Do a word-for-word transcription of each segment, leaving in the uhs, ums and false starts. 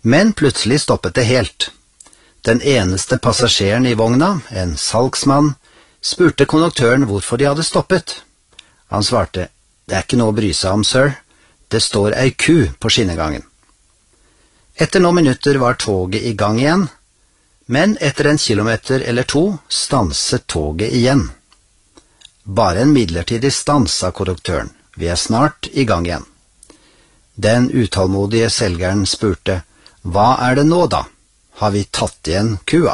Men plutselig stoppet det helt. Den eneste passasjeren i vogna, en salgsmann, spurte konduktøren hvorfor de hadde stoppet. Han svarte, det er ikke noe å bry seg om, sir. Det står ei ku på skinnegangen. Etter noen minutter var toget i gang igjen, men etter en kilometer eller to stanset toget igjen. Bare en midlertidig stans, sa konduktøren. Vi er snart i gang igjen. Den utålmodige selgeren spurte, hva er det nå da? Har vi tatt igjen kua?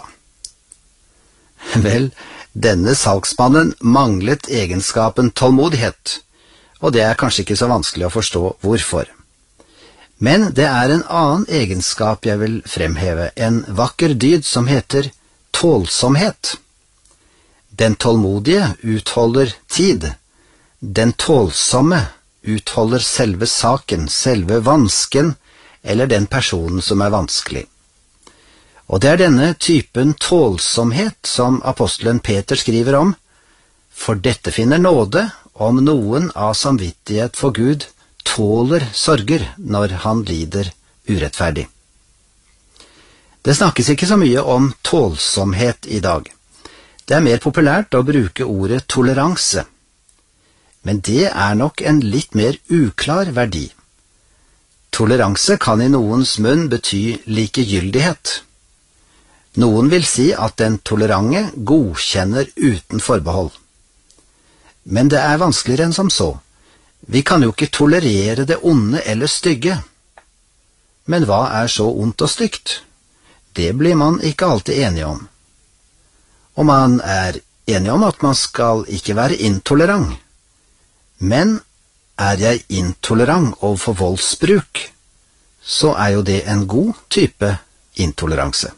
Vel, denne salgsmannen manglet egenskapen tålmodighet, og det er kanskje ikke så vanskelig å forstå hvorfor. Men det er en annen egenskap jeg vil fremheve, en vakker dyd som heter tålsomhet. Den tålmodige utholder tid. Den tålsomme utholder selve saken, selve vansken, eller den personen som er vanskelig. Og det er denne typen tålsomhet som apostelen Peter skriver om, for dette finner nåde om noen av samvittighet for Gud tåler sorger når han lider urettferdig. Det snakkes ikke så mye om tålsomhet i dag. Det er mer populært å bruke ordet toleranse. Men det er nok en litt mer uklar verdi. Toleranse kan i noens munn bety likegyldighet. Noen vil si at den tolerante godkjenner uten forbehold. Men det er vanskeligere enn som så. Vi kan jo ikke tolerere det onde eller stygge. Men hva er så ondt og stygt? Det blir man ikke alltid enig om. Og man er enig om at man skal ikke være intolerant. Men er jeg intolerant overfor voldsbruk, så er jo det en god type intoleranse.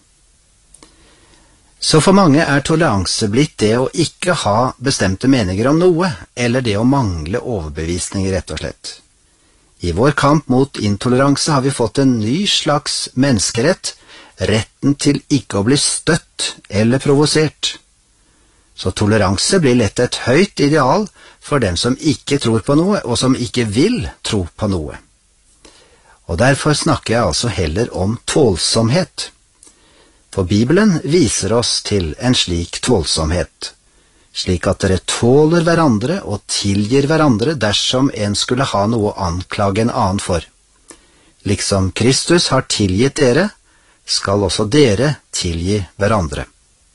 Så for mange er toleranse blitt det å ikke ha bestemte meninger om noe, eller det å mangle overbevisning, rett og slett. I vår kamp mot intoleranse har vi fått en ny slags menneskerett, retten til ikke å bli støtt eller provosert. Så toleranse blir lett et høyt ideal for dem som ikke tror på noe, og som ikke vil tro på noe. Og derfor snakker jeg altså heller om tålsomhet. For Bibelen viser oss til en slik tålsomhet, slik at dere tåler hverandre og tilgir hverandre dersom en skulle ha noe å anklage en annen for. Liksom Kristus har tilgitt dere, skal også dere tilgi hverandre.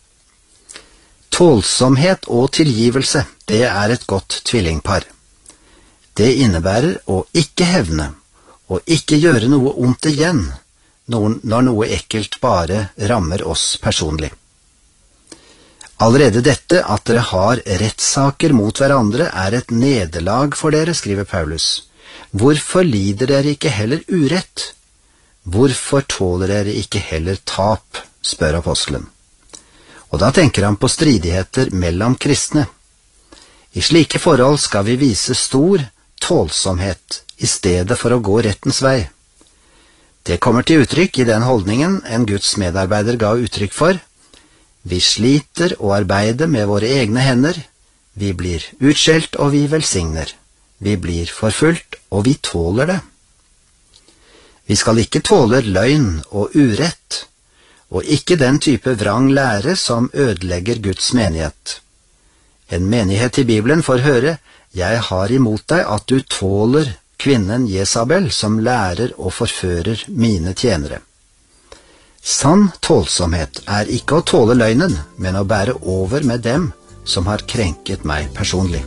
Tålsomhet og tilgivelse, det er et godt tvillingpar. Det innebærer å ikke hevne, og ikke gjøre noe ondt igjen, når noe ekkelt bare rammer oss personlig. Allerede dette at dere har rettssaker mot hverandre er et nederlag for dere, skriver Paulus. Hvorfor lider dere ikke heller urett? Hvorfor tåler dere ikke heller tap, spør apostelen. Og da tenker han på stridigheter mellom kristne. I slike forhold skal vi vise stor tålsomhet i stedet for å gå rettens vei. Det kommer til uttrykk i den holdningen en Guds medarbeider ga uttrykk for. Vi sliter og arbeider med våre egne hender. Vi blir utskjelt og vi velsigner. Vi blir forfulgt og vi tåler det. Vi skal ikke tåle løgn og urett, og ikke den type vrang lære som ødelegger Guds menighet. En menighet i Bibelen får høre, jeg har imot deg at du tåler kvinnen Jesabel som lærer og forfører mine tjenere. Sann tålsomhet er ikke å tåle løgnen, men å bære over med dem som har krenket meg personlig.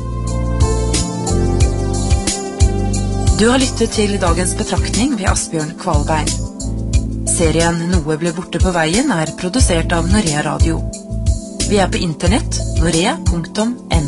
Du har lyttet til dagens betraktning ved Asbjørn Kvalbein. Serien Noe ble borte på veien er produsert av Norea Radio. Vi er på internett norea punktum no.